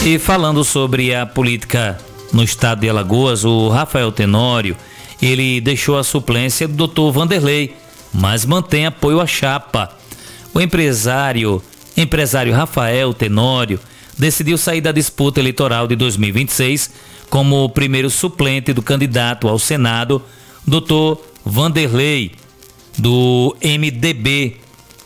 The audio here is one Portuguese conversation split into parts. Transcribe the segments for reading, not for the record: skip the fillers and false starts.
E falando sobre a política no estado de Alagoas, o Rafael Tenório, ele deixou a suplência do Dr. Vanderlei, mas mantém apoio à chapa. O empresário Rafael Tenório decidiu sair da disputa eleitoral de 2026 como o primeiro suplente do candidato ao Senado, Dr. Vanderlei, do MDB.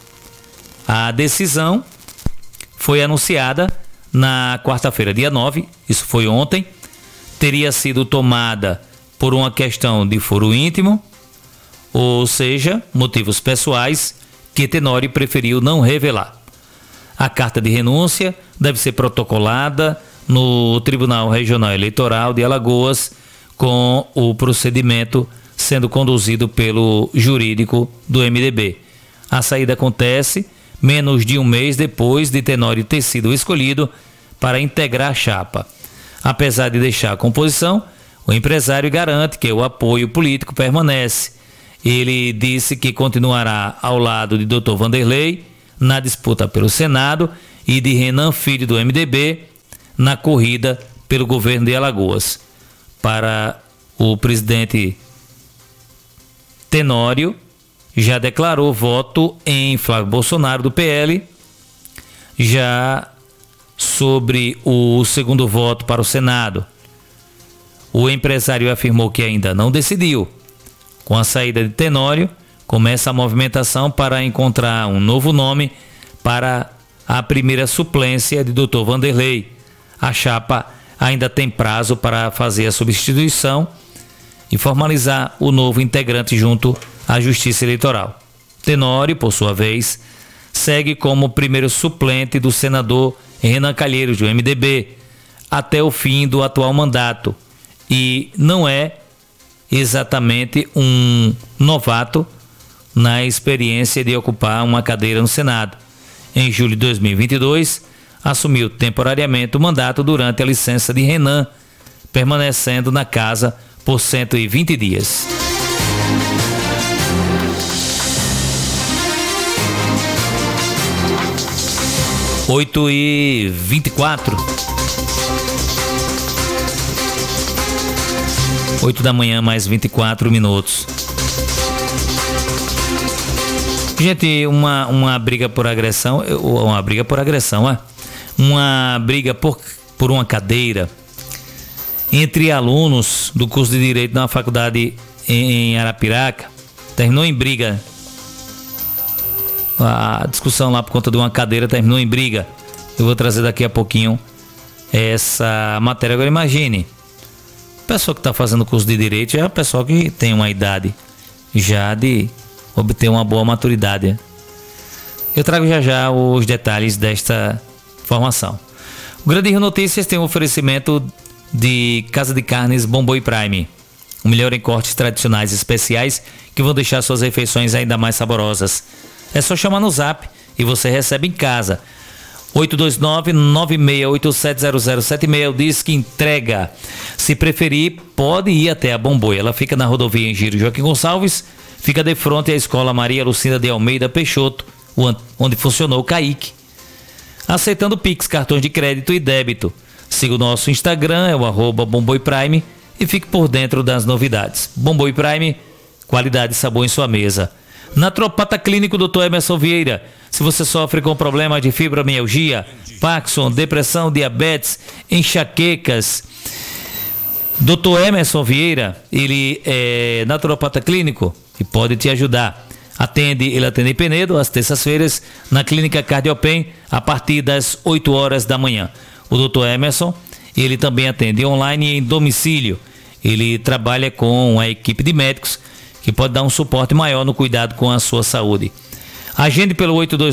A decisão foi anunciada na quarta-feira, dia 9, isso foi ontem. Teria sido tomada por uma questão de foro íntimo, ou seja, motivos pessoais que Tenório preferiu não revelar. A carta de renúncia deve ser protocolada no Tribunal Regional Eleitoral de Alagoas, com o procedimento sendo conduzido pelo jurídico do MDB. A saída acontece menos de um mês depois de Tenório ter sido escolhido para integrar a chapa. Apesar de deixar a composição, o empresário garante que o apoio político permanece. Ele disse que continuará ao lado de Dr. Vanderlei na disputa pelo Senado e de Renan Filho do MDB na corrida pelo governo de Alagoas. Para o presidente Tenório, já declarou voto em Flávio Bolsonaro do PL. Já sobre o segundo voto para o Senado, o empresário afirmou que ainda não decidiu. Com a saída de Tenório, começa a movimentação para encontrar um novo nome para a primeira suplência de Dr. Vanderlei. A chapa ainda tem prazo para fazer a substituição e formalizar o novo integrante junto à Justiça Eleitoral. Tenório, por sua vez, segue como primeiro suplente do senador Renan Calheiros, do MDB, até o fim do atual mandato, e não é exatamente um novato na experiência de ocupar uma cadeira no Senado. Em julho de 2022, assumiu temporariamente o mandato durante a licença de Renan, permanecendo na casa por 120 dias. Oito e 24. 8 da manhã, mais 24 minutos. Gente, uma briga por agressão, uma briga por uma cadeira entre alunos do curso de Direito na faculdade em Arapiraca terminou em briga. A discussão lá por conta de uma cadeira terminou em briga. Eu vou trazer daqui a pouquinho essa matéria. Agora imagine, a pessoa que está fazendo curso de Direito é a pessoa que tem uma idade já de obter uma boa maturidade. Eu trago já os detalhes desta formação. O Grande Rio Notícias tem um oferecimento de Casa de Carnes Bom Boi Prime. O melhor em cortes tradicionais especiais que vão deixar suas refeições ainda mais saborosas. É só chamar no Zap e você recebe em casa. 829-9687-0076, diz que entrega. Se preferir, pode ir até a Bom Boi. Ela fica na rodovia Engenheiro Joaquim Gonçalves, fica de frente à Escola Maria Lucinda de Almeida Peixoto, onde funcionou o CAIC. Aceitando Pix, cartões de crédito e débito. Siga o nosso Instagram, é o @BomBoiPrime, e fique por dentro das novidades. Bom Boi Prime, qualidade e sabor em sua mesa. Naturopata Clínico Dr. Emerson Vieira. Se você sofre com problema de fibromialgia, Parkinson, depressão, diabetes, enxaquecas, Dr. Emerson Vieira, ele é naturopata clínico e pode te ajudar. Ele atende em Penedo, às terças-feiras, na Clínica Cardiopen, a partir das 8 horas da manhã. O Dr. Emerson, ele também atende online e em domicílio. Ele trabalha com a equipe de médicos que pode dar um suporte maior no cuidado com a sua saúde. Agende pelo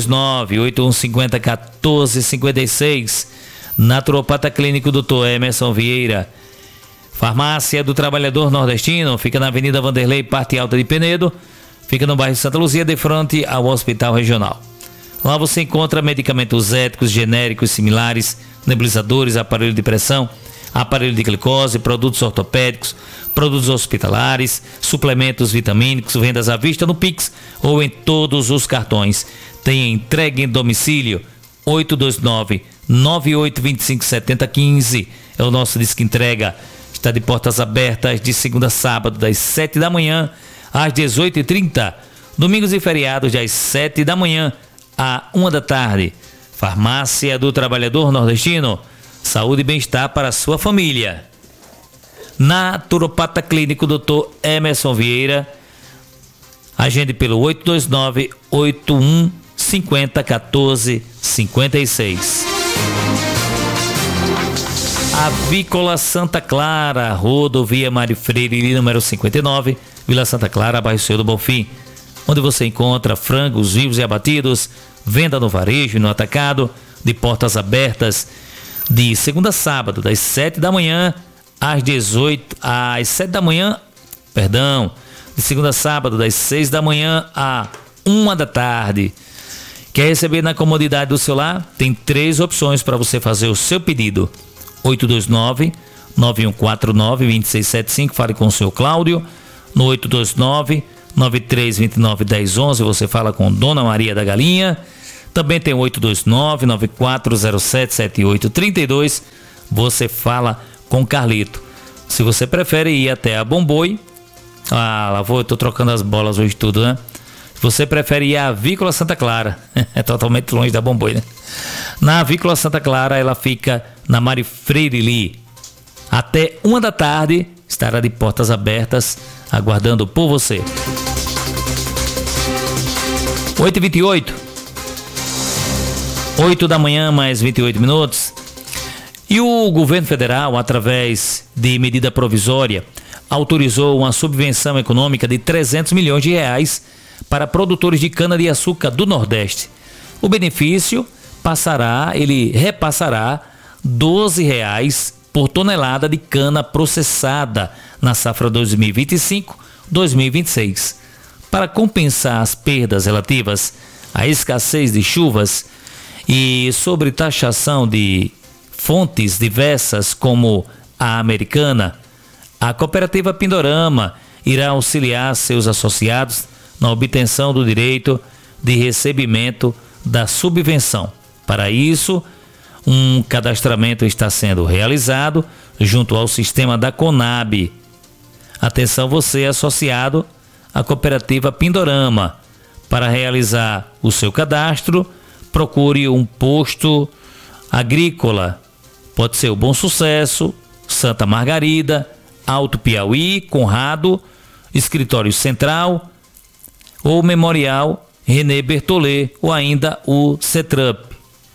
829-8150-1456. Naturopata Clínico Dr. Emerson Vieira. Farmácia do Trabalhador Nordestino, fica na Avenida Vanderlei, parte alta de Penedo. Fica no bairro Santa Luzia, de frente ao Hospital Regional. Lá você encontra medicamentos éticos, genéricos, similares, nebulizadores, aparelho de pressão, aparelho de glicose, produtos ortopédicos, produtos hospitalares, suplementos vitamínicos, vendas à vista no Pix ou em todos os cartões. Tem entrega em domicílio. 98257015 é o nosso Disque Entrega. Está de portas abertas de segunda a sábado, das 7 da manhã às 18h30. Domingos e feriados, das 7 da manhã à 1 da tarde. Farmácia do Trabalhador Nordestino. Saúde e bem-estar para a sua família. Naturopata Clínico Dr. Emerson Vieira. Agende pelo 829-8150-1456. Avícola Santa Clara, Rodovia Mário Freire, número 59, Vila Santa Clara, bairro Senhor do Bonfim, onde você encontra frangos vivos e abatidos, venda no varejo e no atacado, de portas abertas, de segunda a sábado, das 7 da manhã às 7 da manhã, de segunda a sábado, das 6 da manhã à 1 da tarde. Quer receber na comodidade do seu lar? Tem 3 opções para você fazer o seu pedido. 829-9149-2675, fale com o seu Cláudio. No 829-9329-1011, você fala com Dona Maria da Galinha. Também tem 829-9407-7832, você fala com Carlito. Se você prefere ir até a Bomboi, eu tô trocando as bolas hoje tudo, né? Se você prefere ir à Avícola Santa Clara, é totalmente longe da Bomboi, né? Na Avícola Santa Clara, ela fica na Mário Freire Li. Até 1 da tarde, estará de portas abertas, aguardando por você. 8h28. 8 da manhã, mais 28 minutos. E o governo federal, através de medida provisória, autorizou uma subvenção econômica de 300 milhões de reais para produtores de cana-de-açúcar do Nordeste. O benefício repassará R$12 por tonelada de cana processada na safra 2025-2026. Para compensar as perdas relativas à escassez de chuvas e sobre taxação de fontes diversas como a Americana, a cooperativa Pindorama irá auxiliar seus associados na obtenção do direito de recebimento da subvenção. Para isso, um cadastramento está sendo realizado junto ao sistema da Conab. Atenção você associado à cooperativa Pindorama. Para realizar o seu cadastro, procure um posto agrícola. Pode ser o Bom Sucesso, Santa Margarida, Alto Piauí, Conrado, Escritório Central ou Memorial René Bertollet ou ainda o CETRAP.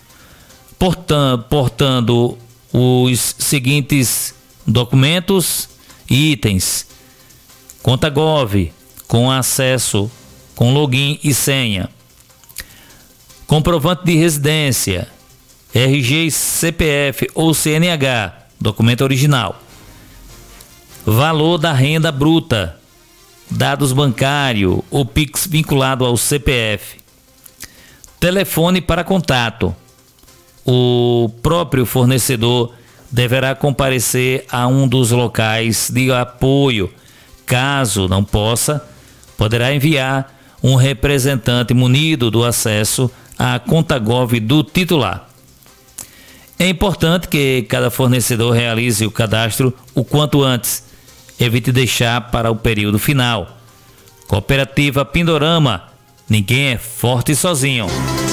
Portando os seguintes documentos e itens: conta Gov com acesso com login e senha, comprovante de residência, RG, CPF ou CNH, documento original, valor da renda bruta, dados bancários ou Pix vinculado ao CPF, telefone para contato. O próprio fornecedor deverá comparecer a um dos locais de apoio. Caso não possa, poderá enviar um representante munido do acesso à conta Gov do titular. É importante que cada fornecedor realize o cadastro o quanto antes. Evite deixar para o período final. Cooperativa Pindorama. Ninguém é forte sozinho.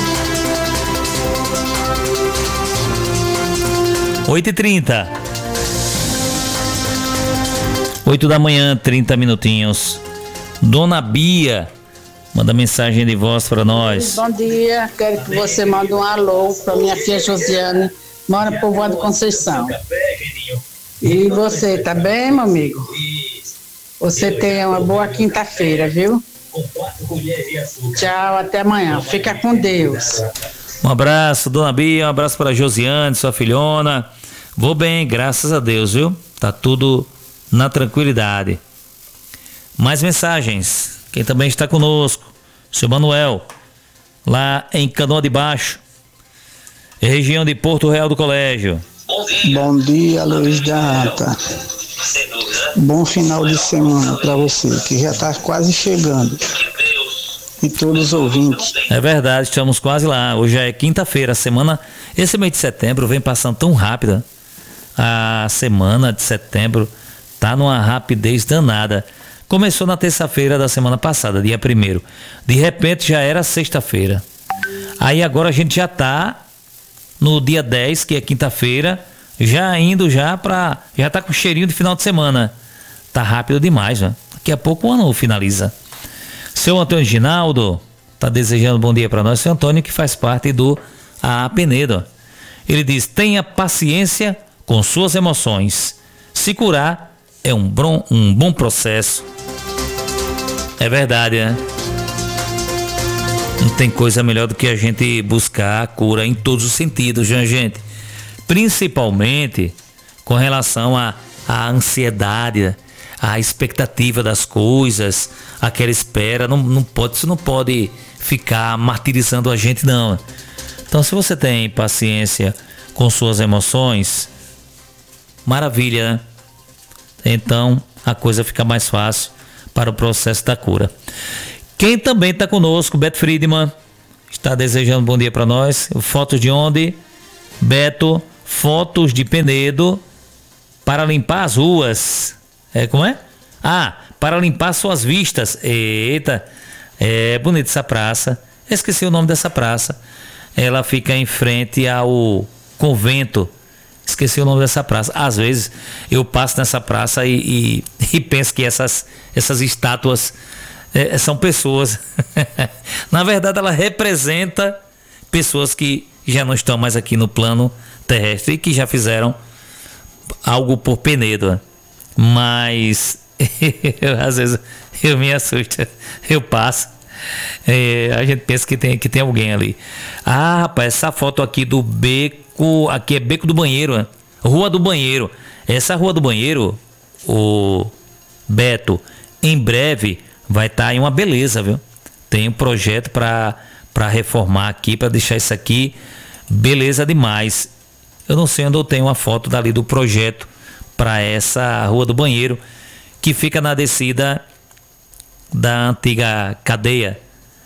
8h30. 8 da manhã, 30 minutinhos. Dona Bia manda mensagem de voz para nós. Bom dia, quero que você mande um alô para minha filha Josiane, mora por Voa de Conceição. E você, tá bem, meu amigo? Você tenha uma boa quinta-feira, viu? Tchau, até amanhã. Fica com Deus. Um abraço, Dona Bia, um abraço para Josiane, sua filhona. Vou bem, graças a Deus, viu? Tá tudo na tranquilidade. Mais mensagens. Quem também está conosco, seu Manuel, lá em Canoa de Baixo, região de Porto Real do Colégio. Bom dia, Luiz da Ata. Bom final de semana para você, que já está quase chegando. e todos os ouvintes. É verdade, estamos quase lá. Hoje é quinta-feira, esse mês de setembro vem passando tão rápido. A semana de setembro tá numa rapidez danada. Começou na terça-feira da semana passada, dia 1º. De repente já era sexta-feira. Aí agora a gente já tá no dia 10, que é quinta-feira, já tá com cheirinho de final de semana. Tá rápido demais, né? Daqui a pouco o ano finaliza. Seu Antônio Ginaldo tá desejando bom dia para nós. Seu Antônio, que faz parte do AA Penedo. Ele diz: tenha paciência com suas emoções. Se curar é um bom processo. É verdade, né? Não tem coisa melhor do que a gente buscar a cura em todos os sentidos, né, gente? Principalmente com relação à ansiedade, à expectativa das coisas, aquela espera. Isso não pode ficar martirizando a gente, não. Então, se você tem paciência com suas emoções, maravilha, né? Então a coisa fica mais fácil para o processo da cura. Quem também está conosco, Beto Friedman, está desejando bom dia para nós. Fotos de onde? Beto, fotos de Penedo para limpar as ruas. Como é? Para limpar suas vistas. Eita, é bonita essa praça. Esqueci o nome dessa praça. Ela fica em frente ao convento. Esqueci o nome dessa praça. Às vezes eu passo nessa praça e penso que essas estátuas são pessoas. Na verdade, ela representa pessoas que já não estão mais aqui no plano terrestre e que já fizeram algo por Penedo. Mas às vezes eu me assusto. Eu passo. A gente pensa que tem alguém ali. Rapaz, essa foto aqui do beco. Aqui é Beco do Banheiro, né? Rua do Banheiro. Essa Rua do Banheiro, o Beto, em breve vai estar em uma beleza, viu? Tem um projeto para reformar aqui, para deixar isso aqui beleza demais. Eu não sei onde eu tenho uma foto dali do projeto para essa Rua do Banheiro, que fica na descida da antiga cadeia,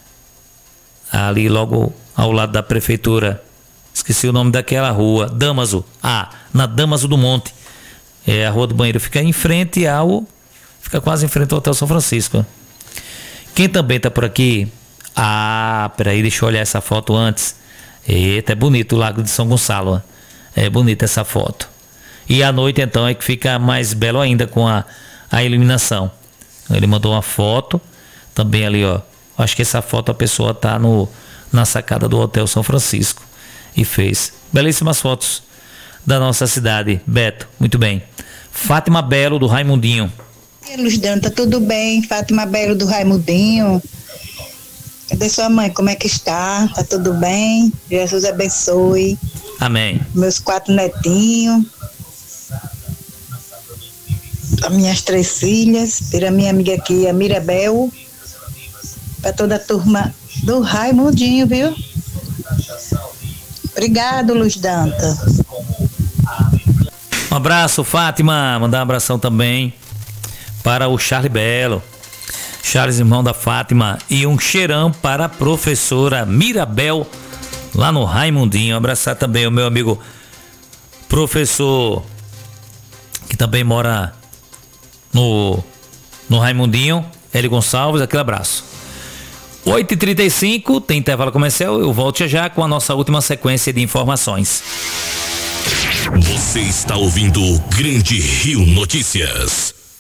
ali logo ao lado da prefeitura. Esqueci o nome daquela rua. Damaso. Na Damaso do Monte. A Rua do Banheiro fica em frente fica quase em frente ao Hotel São Francisco. Quem também tá por aqui? Peraí, deixa eu olhar essa foto antes. Eita, é bonito o Lago de São Gonçalo. É bonita essa foto. E à noite então é que fica mais belo ainda com a iluminação. Ele mandou uma foto também ali, ó. Acho que essa foto a pessoa tá na sacada do Hotel São Francisco e fez belíssimas fotos da nossa cidade. Beto, muito bem. Fátima Belo, do Raimundinho. Luz Danta, tudo bem? Fátima Belo, do Raimundinho. Cadê sua mãe? Como é que está? Tá tudo bem? Jesus abençoe. Amém. Meus 4 netinhos, as minhas 3 filhas, para minha amiga aqui, a Mirabel, para toda a turma do Raimundinho, viu? Obrigado, Luz Danta. Um abraço, Fátima. Mandar um abração também para o Charles Belo. Charles, irmão da Fátima. E um cheirão para a professora Mirabel, lá no Raimundinho. Abraçar também o meu amigo professor, que também mora no Raimundinho, Hélio Gonçalves. Aquele abraço. 8h35, tem intervalo comercial. Eu volto já com a nossa última sequência de informações. Você está ouvindo o Grande Rio Notícias.